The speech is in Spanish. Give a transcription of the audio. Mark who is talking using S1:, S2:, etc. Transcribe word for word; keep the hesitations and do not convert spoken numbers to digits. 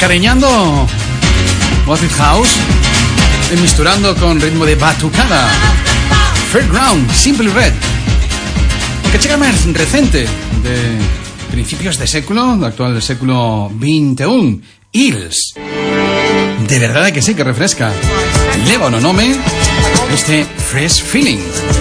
S1: acareñando Acid House y misturando con ritmo de batucada. Fairground, Simply Red. Que chica más reciente, de principios de século, de actual del século veintiuno, Hills. De verdad que sí, que refresca. Leva o no nome este Fresh Feeling.